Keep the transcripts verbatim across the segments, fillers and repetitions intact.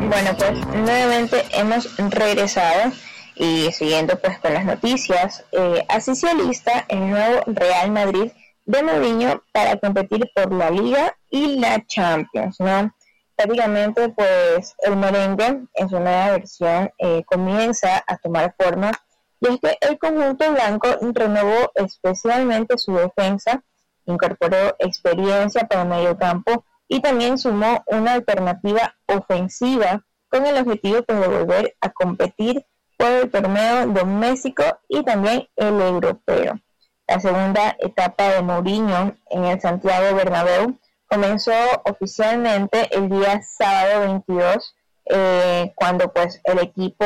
Bueno, pues nuevamente hemos regresado y siguiendo pues con las noticias, eh, así se alista el nuevo Real Madrid de Mourinho para competir por la Liga y la Champions, ¿no? Prácticamente pues el merengue en su nueva versión eh, comienza a tomar forma, y es que el conjunto blanco renovó especialmente su defensa, incorporó experiencia para el medio campo y también sumó una alternativa ofensiva con el objetivo pues, de volver a competir por el torneo doméstico y también el europeo. La segunda etapa de Mourinho en el Santiago Bernabéu comenzó oficialmente el día sábado veintidós, eh, cuando pues el equipo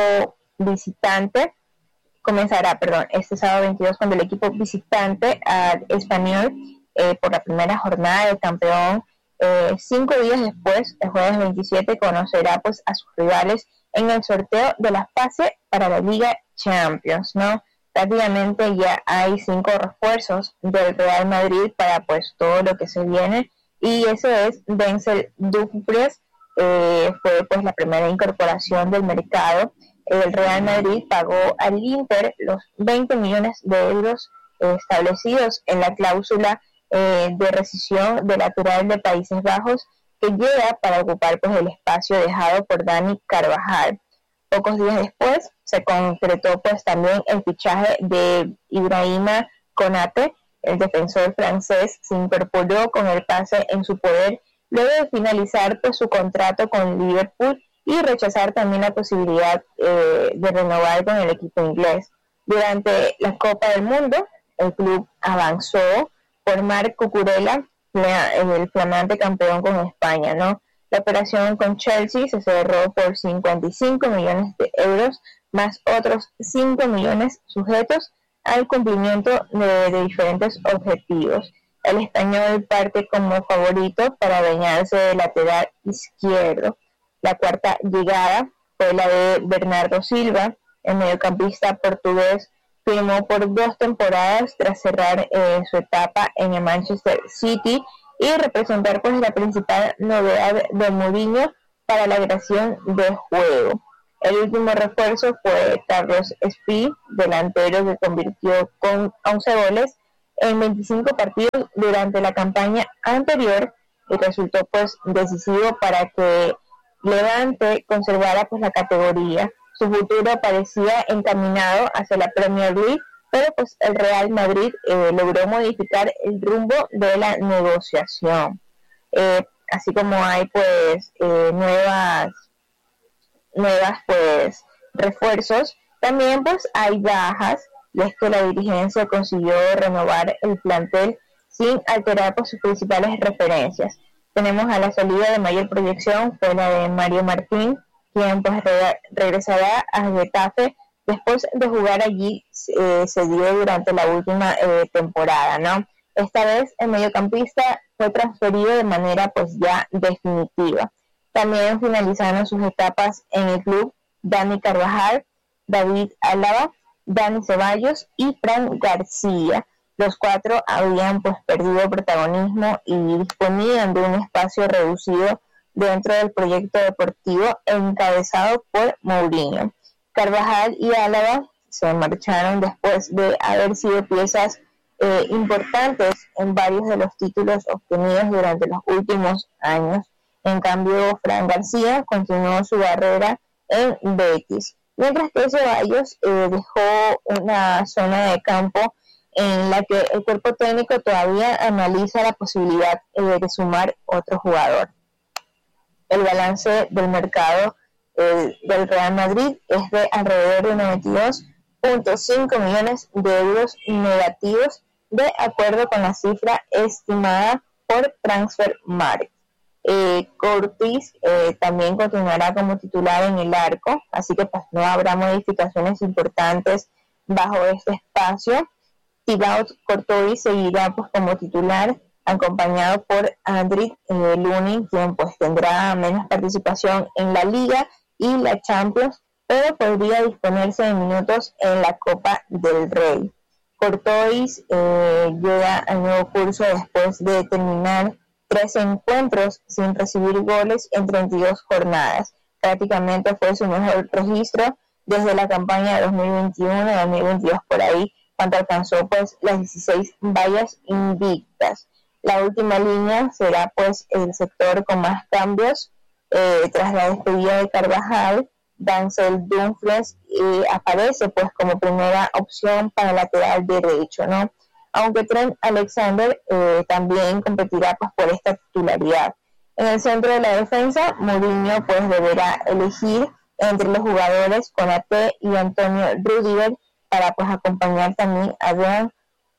visitante comenzará, perdón, este sábado veintidós cuando el equipo visitante al Español eh, por la primera jornada del campeón. Eh, cinco días después, el jueves veintisiete, conocerá pues a sus rivales en el sorteo de la fase para la Liga Champions, ¿no? Prácticamente ya hay cinco refuerzos del Real Madrid para pues todo lo que se viene, y ese es Denzel Dumfries, eh, fue pues la primera incorporación del mercado. El Real Madrid pagó al Inter los veinte millones de euros eh, establecidos en la cláusula eh, de rescisión del lateral de Países Bajos, que llega para ocupar pues el espacio dejado por Dani Carvajal. Pocos días después se concretó pues también el fichaje de Ibrahima Konate. El defensor francés se incorporó con el pase en su poder luego de finalizar pues su contrato con Liverpool y rechazar también la posibilidad eh, de renovar con el equipo inglés. Durante la Copa del Mundo, el club avanzó por Marc Cucurella, el flamante campeón con España, ¿no? La operación con Chelsea se cerró por cincuenta y cinco millones de euros, más otros cinco millones sujetos al cumplimiento de, de diferentes objetivos. El español parte como favorito para adueñarse del lateral izquierdo. La cuarta llegada fue la de Bernardo Silva, el mediocampista portugués firmó por dos temporadas tras cerrar eh, su etapa en el Manchester City y representar pues la principal novedad de Mourinho para la creación de juego. El último refuerzo fue Carlos Espí, delantero que convirtió con once goles en veinticinco partidos durante la campaña anterior y resultó pues decisivo para que Levante conservara pues la categoría. Su futuro parecía encaminado hacia la Premier League, pero pues el Real Madrid eh, logró modificar el rumbo de la negociación. Eh, así como hay pues eh, nuevas nuevas pues refuerzos, también pues hay bajas, y es que la dirigencia consiguió renovar el plantel sin alterar pues sus principales referencias. Tenemos a la salida de mayor proyección fue la de Mario Martín, quien pues re- regresará a Getafe después de jugar allí eh, cedido durante la última eh, temporada, ¿no? Esta vez el mediocampista fue transferido de manera pues ya definitiva. También finalizaron sus etapas en el club Dani Carvajal, David Álava, Dani Ceballos y Fran García. Los cuatro habían pues perdido protagonismo y disponían de un espacio reducido dentro del proyecto deportivo encabezado por Mourinho. Carvajal y Álava se marcharon después de haber sido piezas eh, importantes en varios de los títulos obtenidos durante los últimos años. En cambio, Fran García continuó su carrera en Betis, mientras que Ceballos eh, dejó una zona de campo en la que el cuerpo técnico todavía analiza la posibilidad eh, de sumar otro jugador. El balance del mercado eh, del Real Madrid es de alrededor de noventa y dos punto cinco millones de euros negativos, de acuerdo con la cifra estimada por Transfermarkt. Eh, Curtis eh, también continuará como titular en el arco, así que pues no habrá modificaciones importantes bajo este espacio. Thibaut Courtois seguirá pues como titular, acompañado por Andriy eh, Lunin, quien pues tendrá menos participación en la Liga y la Champions, pero podría disponerse de minutos en la Copa del Rey. Courtois eh, llega al nuevo curso después de terminar tres encuentros sin recibir goles en treinta y dos jornadas. prácticamente fue su mejor registro desde la campaña de dos mil veintiuno y dos mil veintidós por ahí, cuando alcanzó pues las dieciséis vallas invictas. La última línea será pues el sector con más cambios eh, tras la despedida de Carvajal. Denzel Dumfries eh, aparece pues como primera opción para lateral derecho, ¿no? Aunque Trent Alexander eh, también competirá pues por esta titularidad. En el centro de la defensa, Mourinho pues deberá elegir entre los jugadores Konaté y Antonio Rudiger para pues acompañar también a Dean,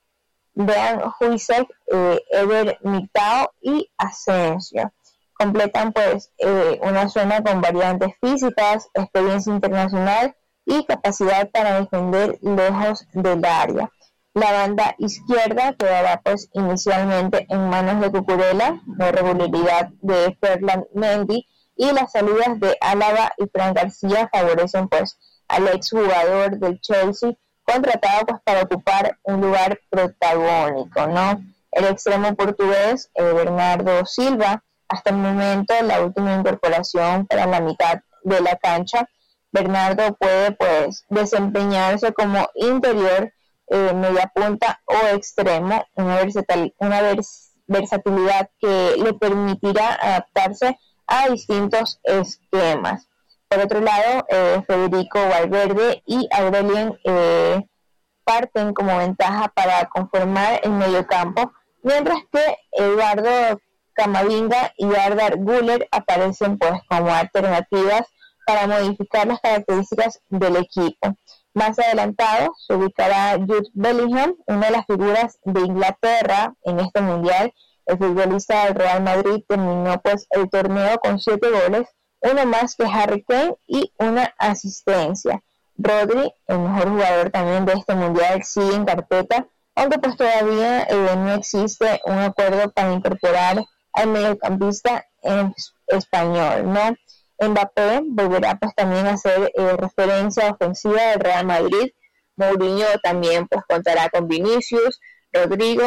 Dean Huijsen, eh, Eder Militao y Asensio. Completan pues eh, una zona con variantes físicas, experiencia internacional y capacidad para defender lejos del área. La banda izquierda quedará pues inicialmente en manos de Cucurella, de regularidad de Ferland Mendy, y las salidas de Álava y Fran García favorecen pues al exjugador del Chelsea, contratado pues para ocupar un lugar protagónico, ¿no? El extremo portugués, eh, Bernardo Silva, hasta el momento la última incorporación para la mitad de la cancha. Bernardo puede pues desempeñarse como interior, Eh, media punta o extremo, una, versatil, una vers, versatilidad que le permitirá adaptarse a distintos esquemas. Por otro lado, eh, Federico Valverde y Aurelien eh, parten como ventaja para conformar el mediocampo, mientras que Eduardo Camavinga y Arda Güler aparecen pues como alternativas para modificar las características del equipo. Más adelantado se ubicará Jude Bellingham, una de las figuras de Inglaterra en este mundial. El futbolista del Real Madrid terminó pues el torneo con siete goles, uno más que Harry Kane y una asistencia. Rodri, el mejor jugador también de este mundial, sigue en carpeta, aunque pues todavía eh, no existe un acuerdo para incorporar al mediocampista en español, ¿no? Mbappé volverá pues también a ser eh, referencia ofensiva del Real Madrid. Mourinho también pues contará con Vinicius, Rodrigo,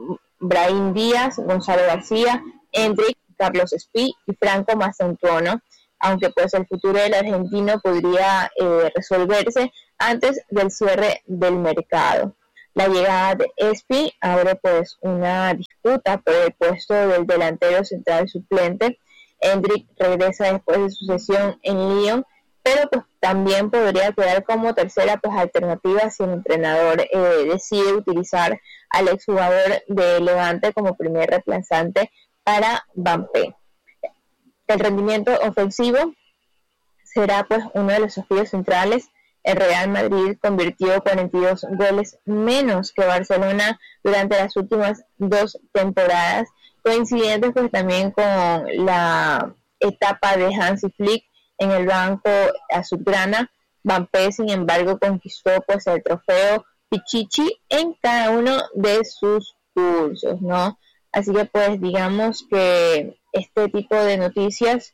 Brahim Díaz, Gonzalo García, Endrick, Carlos Espí y Franco Mastantuono, aunque pues el futuro del argentino podría eh, resolverse antes del cierre del mercado. La llegada de Espí abre pues una disputa por el puesto del delantero central suplente. Endrick regresa después de su sesión en Lyon, pero pues también podría quedar como tercera pues alternativa si el entrenador eh, decide utilizar al exjugador de Levante como primer reemplazante para Mbappé. El rendimiento ofensivo será pues uno de los desafíos centrales. El Real Madrid convirtió cuarenta y dos goles menos que Barcelona durante las últimas dos temporadas, coincidentes pues también con la etapa de Hansi Flick en el banco azulgrana. Mbappé, sin embargo, conquistó pues el trofeo Pichichi en cada uno de sus cursos, ¿no? Así que pues digamos que este tipo de noticias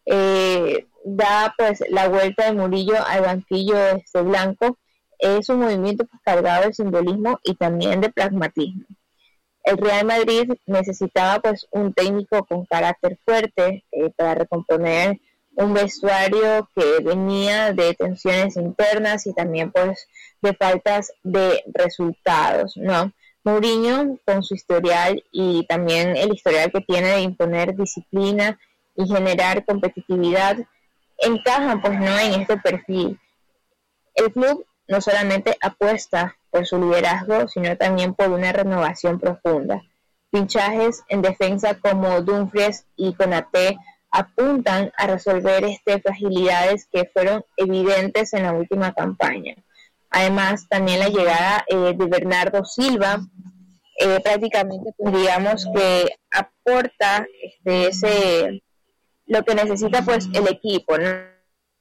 eh, da pues la vuelta de Murillo al banquillo este blanco. Es un movimiento pues, cargado de simbolismo y también de pragmatismo. El Real Madrid necesitaba pues un técnico con carácter fuerte eh, para recomponer un vestuario que venía de tensiones internas y también pues de faltas de resultados, ¿no? Mourinho, con su historial y también el historial que tiene de imponer disciplina y generar competitividad, encajan pues no en este perfil. El club no solamente apuesta por su liderazgo, sino también por una renovación profunda. Fichajes en defensa como Dumfries y Konaté apuntan a resolver estas fragilidades que fueron evidentes en la última campaña. Además, también la llegada eh, de Bernardo Silva eh, prácticamente, pues, digamos que aporta este, ese lo que necesita pues el equipo, ¿no?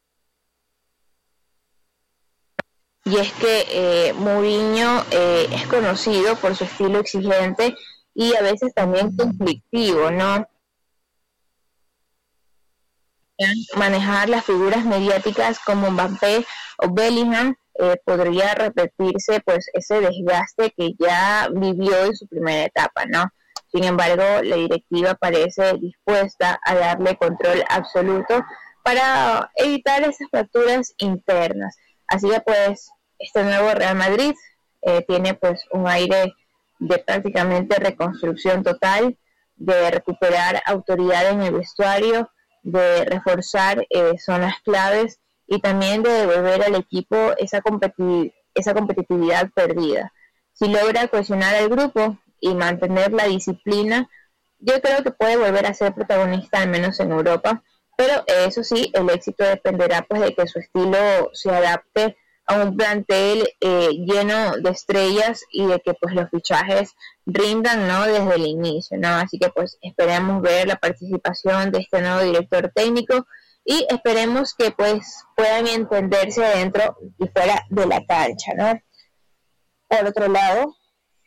Y es que eh, Mourinho eh, es conocido por su estilo exigente y a veces también conflictivo, ¿no? Manejar las figuras mediáticas como Mbappé o Bellingham eh, podría repetirse pues ese desgaste que ya vivió en su primera etapa, ¿no? Sin embargo, la directiva parece dispuesta a darle control absoluto para evitar esas fracturas internas. Así que pues este nuevo Real Madrid eh, tiene pues un aire de prácticamente reconstrucción total, de recuperar autoridad en el vestuario, de reforzar eh, zonas claves y también de devolver al equipo esa, competi- esa competitividad perdida. Si logra cohesionar al grupo y mantener la disciplina, yo creo que puede volver a ser protagonista, al menos en Europa, pero eh, eso sí, el éxito dependerá pues de que su estilo se adapte a un plantel eh, lleno de estrellas y de que pues los fichajes rindan, ¿no?, desde el inicio, ¿no? Así que pues esperemos ver la participación de este nuevo director técnico y esperemos que pues puedan entenderse dentro y fuera de la cancha, ¿no? Por otro lado,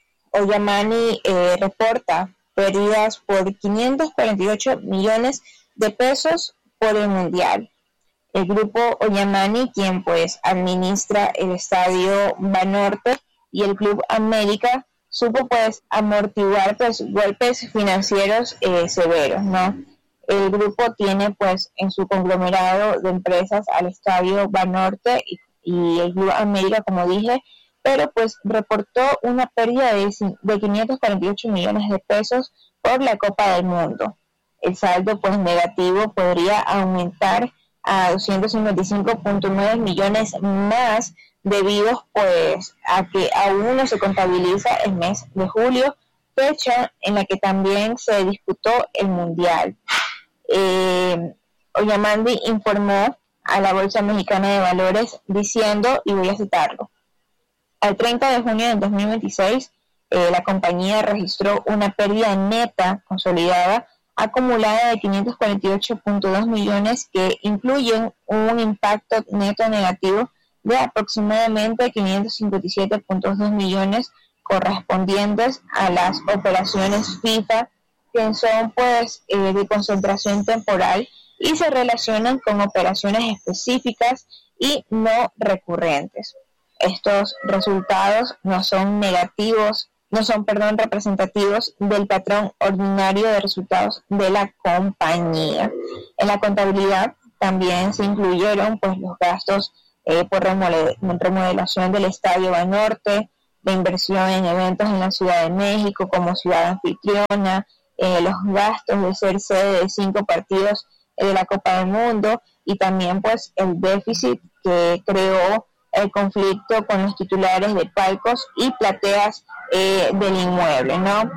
Oyamani eh, reporta pérdidas por quinientos cuarenta y ocho millones de pesos por el Mundial. El grupo Oyamani, quien pues administra el estadio Banorte y el Club América, supo pues amortiguar pues golpes financieros eh, severos, ¿no? El grupo tiene pues en su conglomerado de empresas al estadio Banorte y, y el Club América, como dije, pero pues reportó una pérdida de, de quinientos cuarenta y ocho millones de pesos por la Copa del Mundo. El saldo pues negativo podría aumentar a doscientos cincuenta y cinco punto nueve millones más, debido pues a que aún no se contabiliza el mes de julio, fecha en la que también se disputó el Mundial. Eh, Oyamani informó a la Bolsa Mexicana de Valores diciendo, y voy a citarlo: al treinta de junio del dos mil veintiséis, eh, la compañía registró una pérdida neta consolidada acumulada de quinientos cuarenta y ocho punto dos millones, que incluyen un impacto neto negativo de aproximadamente quinientos cincuenta y siete punto dos millones correspondientes a las operaciones FIFA, que son pues eh, de concentración temporal y se relacionan con operaciones específicas y no recurrentes. Estos resultados no son negativos, no son, perdón, representativos del patrón ordinario de resultados de la compañía. En la contabilidad también se incluyeron pues los gastos eh, por remodelación del Estadio Banorte, de inversión en eventos en la Ciudad de México como ciudad anfitriona, eh, los gastos de ser sede de cinco partidos eh, de la Copa del Mundo, y también pues el déficit que creó el conflicto con los titulares de palcos y plateas eh, del inmueble, ¿no?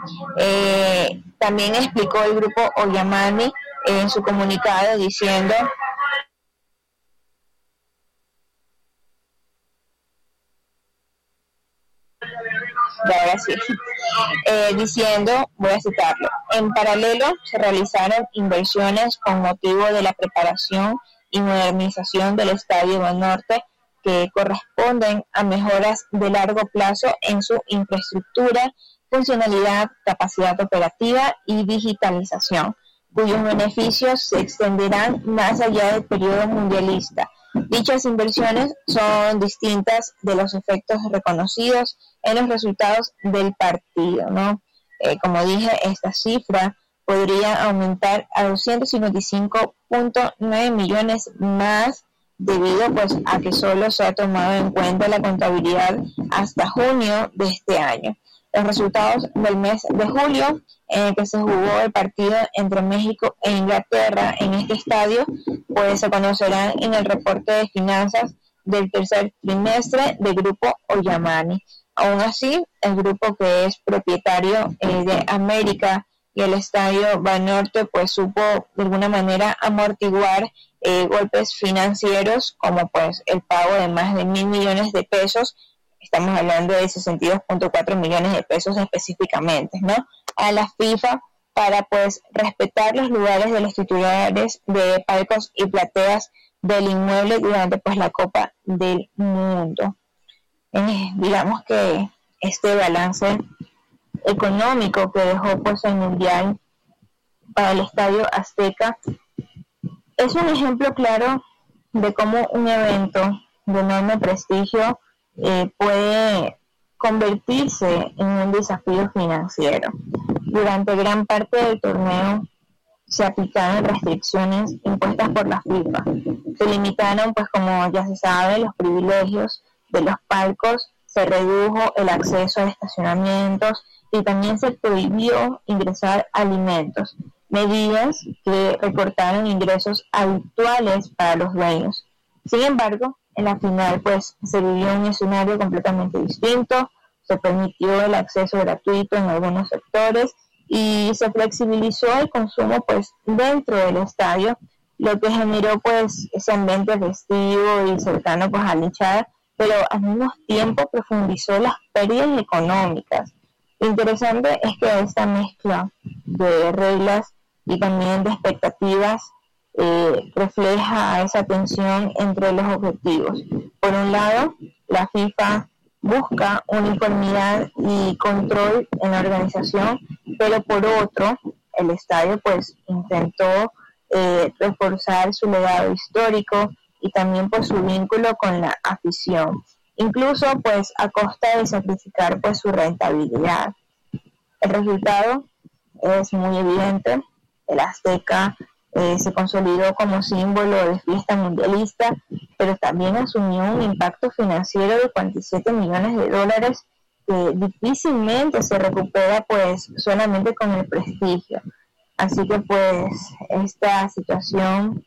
Eh, también explicó el grupo Oyamani eh, en su comunicado diciendo: ahora sí, eh, diciendo, voy a citarlo: en paralelo se realizaron inversiones con motivo de la preparación y modernización del Estadio Banorte, que corresponden a mejoras de largo plazo en su infraestructura, funcionalidad, capacidad operativa y digitalización, cuyos beneficios se extenderán más allá del periodo mundialista. Dichas inversiones son distintas de los efectos reconocidos en los resultados del partido, ¿no? Eh, como dije, esta cifra podría aumentar a doscientos cincuenta y cinco punto nueve millones más, debido pues a que solo se ha tomado en cuenta la contabilidad hasta junio de este año. Los resultados del mes de julio, en el que se jugó el partido entre México e Inglaterra en este estadio, pues se conocerán en el reporte de finanzas del tercer trimestre del grupo Oyamani. Aún así, el grupo, que es propietario eh, de América y el estadio Banorte, pues supo de alguna manera amortiguar eh, golpes financieros, como pues el pago de más de mil millones de pesos. Estamos hablando de sesenta y dos punto cuatro millones de pesos específicamente, ¿no?, a la FIFA, para pues respetar los lugares de los titulares de palcos y plateas del inmueble durante pues la Copa del Mundo. Eh, digamos que este balance económico que dejó pues el Mundial para el Estadio Azteca es un ejemplo claro de cómo un evento de enorme prestigio eh, puede convertirse en un desafío financiero. Durante gran parte del torneo se aplicaron restricciones impuestas por la FIFA. Se limitaron, pues como ya se sabe, los privilegios de los palcos, se redujo el acceso a estacionamientos y también se prohibió ingresar alimentos, medidas que recortaron ingresos habituales para los dueños. Sin embargo, en la final pues se vivió un escenario completamente distinto, se permitió el acceso gratuito en algunos sectores y se flexibilizó el consumo pues dentro del estadio, lo que generó pues ese ambiente festivo y cercano pues al hinchada, pero al mismo tiempo profundizó las pérdidas económicas. Lo interesante es que esta mezcla de reglas y también de expectativas eh, refleja esa tensión entre los objetivos. Por un lado, la FIFA busca uniformidad y control en la organización, pero por otro, el estadio pues intentó eh, reforzar su legado histórico y también por su vínculo con la afición, incluso pues a costa de sacrificar pues su rentabilidad. El resultado es muy evidente. El Azteca eh, se consolidó como símbolo de fiesta mundialista, pero también asumió un impacto financiero de cuarenta y siete millones de dólares que difícilmente se recupera pues solamente con el prestigio. Así que pues esta situación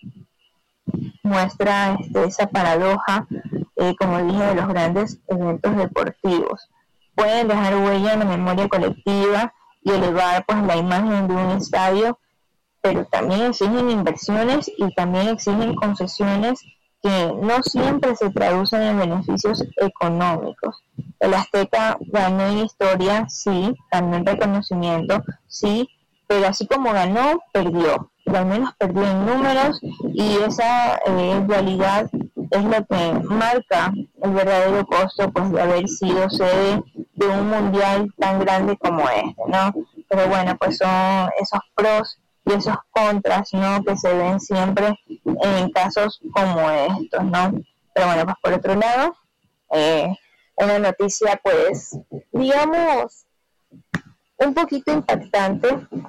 muestra este, esa paradoja, eh, como dije, de los grandes eventos deportivos. Pueden dejar huella en la memoria colectiva y elevar pues la imagen de un estadio, pero también exigen inversiones y también exigen concesiones que no siempre se traducen en beneficios económicos. El Azteca ganó en historia, sí, ganó en reconocimiento, sí, pero así como ganó, perdió. Y al menos perdió en números, y esa eh, dualidad es lo que marca el verdadero costo pues de haber sido sede de un mundial tan grande como este, ¿no? Pero bueno, pues son esos pros y esos contras, ¿no?, que se ven siempre en casos como estos, ¿no? Pero bueno, pues por otro lado, eh, una noticia pues, digamos, un poquito impactante,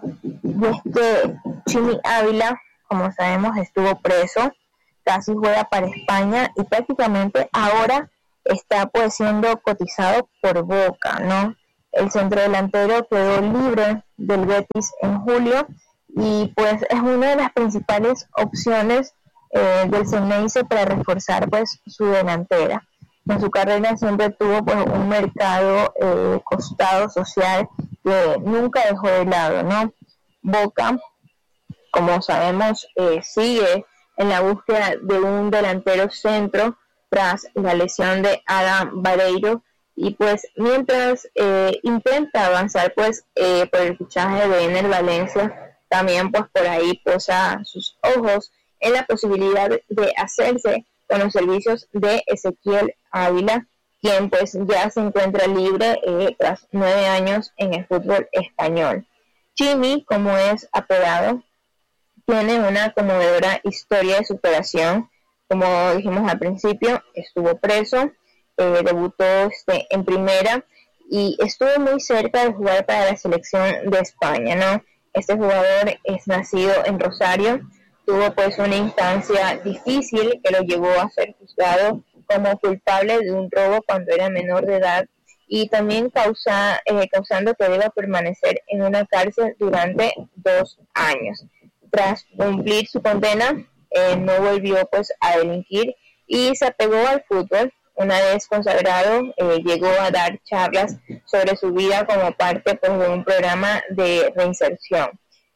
y es que Chimi Ávila, como sabemos, estuvo preso, casi juega para España y prácticamente ahora está pues siendo cotizado por Boca, ¿no? El centrodelantero quedó libre del Betis en julio y pues es una de las principales opciones eh, del Xeneize para reforzar pues su delantera. En su carrera siempre tuvo pues un mercado eh, costado social que nunca dejó de lado, ¿no? Boca, como sabemos, eh, sigue en la búsqueda de un delantero centro tras la lesión de Adam Vareiro, y pues mientras eh, intenta avanzar pues eh, por el fichaje de Ener Valencia, también pues por ahí posa sus ojos en la posibilidad de hacerse con los servicios de Ezequiel Ávila, quien pues ya se encuentra libre eh, tras nueve años en el fútbol español. Chimi, como es apodado, tiene una conmovedora historia de superación. Como dijimos al principio, estuvo preso, eh, debutó este, en primera y estuvo muy cerca de jugar para la selección de España, ¿no? Este jugador es nacido en Rosario, tuvo pues una instancia difícil que lo llevó a ser juzgado como culpable de un robo cuando era menor de edad, y también causa, eh, causando que deba permanecer en una cárcel durante dos años. Tras cumplir su condena, eh, no volvió pues a delinquir y se apegó al fútbol. Una vez consagrado, eh, llegó a dar charlas sobre su vida como parte pues, de un programa de reinserción.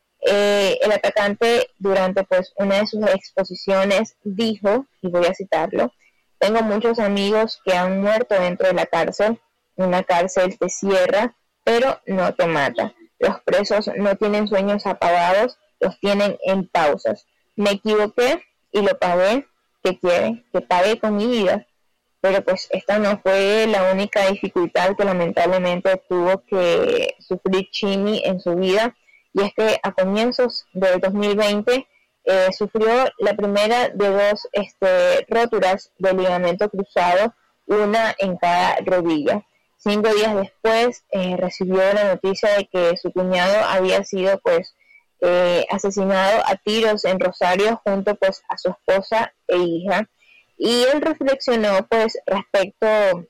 Eh, el atacante, durante pues una de sus exposiciones, dijo, y voy a citarlo: "Tengo muchos amigos que han muerto dentro de la cárcel. Una cárcel te cierra, pero no te mata. Los presos no tienen sueños apagados, los tienen en pausas. Me equivoqué y lo pagué. ¿Qué quieren? Que pague con mi vida". Pero pues esta no fue la única dificultad que lamentablemente tuvo que sufrir Chimi en su vida, y es que a comienzos del dos mil veinte eh, sufrió la primera de dos este, rótulas de ligamento cruzado, una en cada rodilla. Cinco días después eh, recibió la noticia de que su cuñado había sido pues eh, asesinado a tiros en Rosario junto pues a su esposa e hija, y él reflexionó pues respecto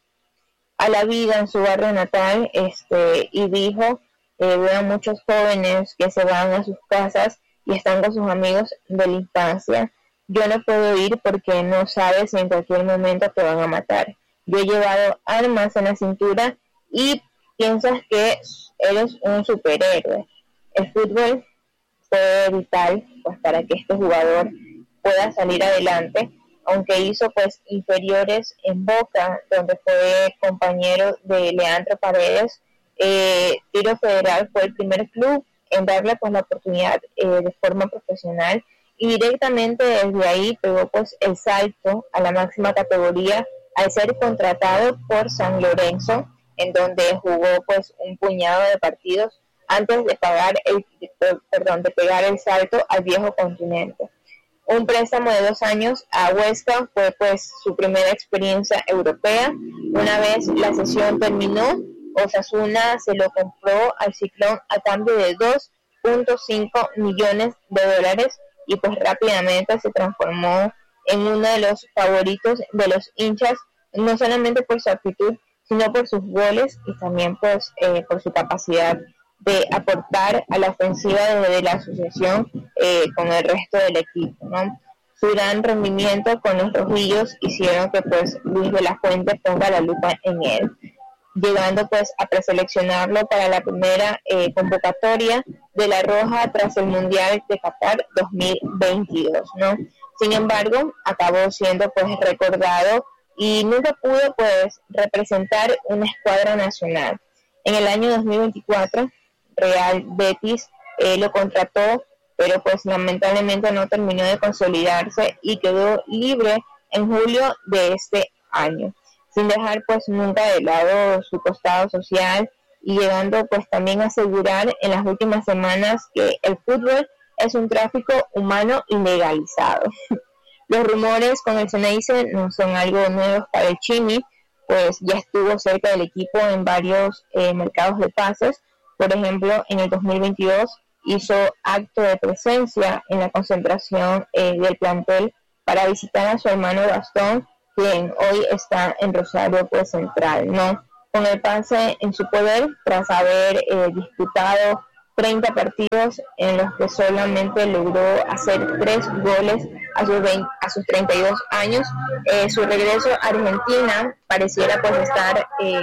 a la vida en su barrio natal, este, y dijo, eh, veo muchos jóvenes que se van a sus casas y están con sus amigos de la infancia. Yo no puedo ir porque no sabes si en cualquier momento te van a matar. Yo he llevado armas en la cintura y piensas que eres un superhéroe. El fútbol fue vital pues para que este jugador pueda salir adelante, aunque hizo pues inferiores en Boca, donde fue compañero de Leandro Paredes. eh, Tiro Federal fue el primer club en darle pues la oportunidad eh, de forma profesional, y directamente desde ahí pegó pues el salto a la máxima categoría al ser contratado por San Lorenzo, en donde jugó pues un puñado de partidos antes de pagar el perdón de pegar el salto al viejo continente. Un préstamo de dos años a Huesca fue pues su primera experiencia europea. Una vez la sesión terminó, Osasuna se lo compró al Ciclón a cambio de dos punto cinco millones de dólares, y pues rápidamente se transformó en uno de los favoritos de los hinchas, no solamente por su actitud, sino por sus goles y también pues eh, por su capacidad de aportar a la ofensiva desde la asociación eh, con el resto del equipo, ¿no? Su gran rendimiento con los rojillos hicieron que pues Luis de la Fuente ponga la lupa en él, llegando pues a preseleccionarlo para la primera eh, convocatoria de la Roja tras el Mundial de Qatar dos mil veintidós, ¿no? Sin embargo, acabó siendo pues recordado y nunca pudo pues representar una escuadra nacional. En el año dos mil veinticuatro, Real Betis eh, lo contrató, pero pues lamentablemente no terminó de consolidarse y quedó libre en julio de este año, sin dejar pues nunca de lado su costado social, y llegando pues también a asegurar en las últimas semanas que el fútbol es un tráfico humano ilegalizado. Los rumores con el Ceneice no son algo nuevo para el Chimi, pues ya estuvo cerca del equipo en varios eh, mercados de pases. Por ejemplo, en el dos mil veintidós hizo acto de presencia en la concentración eh, del plantel para visitar a su hermano Gastón, quien hoy está en Rosario pues Central, ¿no? Con el pase en su poder, tras haber eh, disputado treinta partidos en los que solamente logró hacer tres goles a sus, veinte, a sus treinta y dos años, eh, su regreso a Argentina pareciera pues estar... Eh,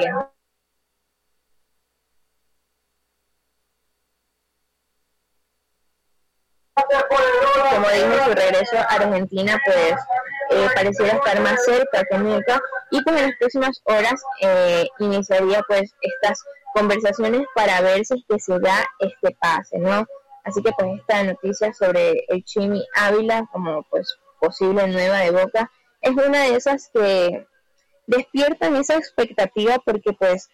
como dije, su regreso a Argentina pues eh, pareciera estar más cerca que nunca, y pues en las próximas horas eh, iniciaría pues estas conversaciones para ver si es que se da este pase, ¿no? Así que pues esta noticia sobre el Chimi Ávila como pues posible nueva de Boca es una de esas que despiertan esa expectativa, porque pues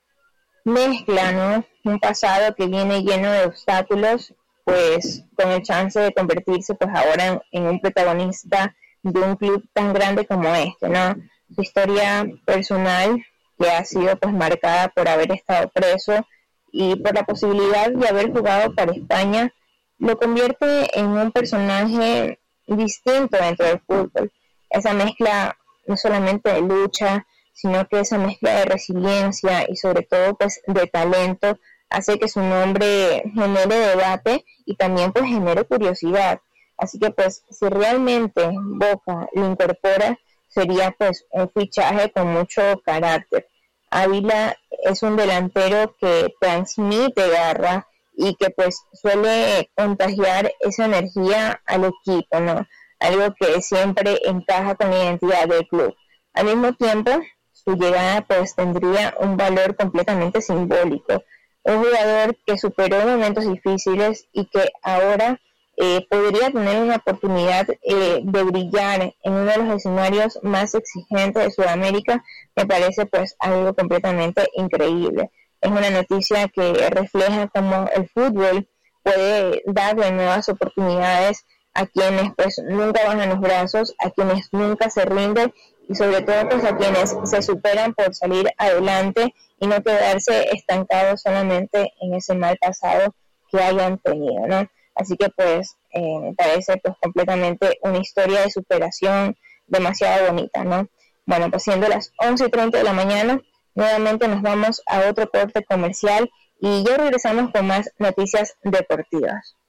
mezcla, ¿no?, un pasado que viene lleno de obstáculos, pues con el chance de convertirse pues ahora en, en un protagonista de un club tan grande como este, ¿no? Su historia personal, que ha sido pues marcada por haber estado preso y por la posibilidad de haber jugado para España, lo convierte en un personaje distinto dentro del fútbol. Esa mezcla no solamente de lucha, sino que esa mezcla de resiliencia y sobre todo pues de talento hace que su nombre genere debate y también pues genere curiosidad. Así que pues si realmente Boca lo incorpora, sería pues un fichaje con mucho carácter. Ávila es un delantero que transmite garra y que pues suele contagiar esa energía al equipo, ¿no? Algo que siempre encaja con la identidad del club. Al mismo tiempo, su llegada pues tendría un valor completamente simbólico. Un jugador que superó momentos difíciles y que ahora eh, podría tener una oportunidad eh, de brillar en uno de los escenarios más exigentes de Sudamérica, me parece pues algo completamente increíble. Es una noticia que refleja cómo el fútbol puede darle nuevas oportunidades a quienes pues nunca bajan los brazos, a quienes nunca se rinden y sobre todo pues a quienes se superan por salir adelante y no quedarse estancados solamente en ese mal pasado que hayan tenido, ¿no? así que pues eh, me parece pues completamente una historia de superación demasiado bonita, ¿no? Bueno, pues siendo las once y treinta de la mañana, nuevamente nos vamos a otro corte comercial y ya regresamos con más noticias deportivas.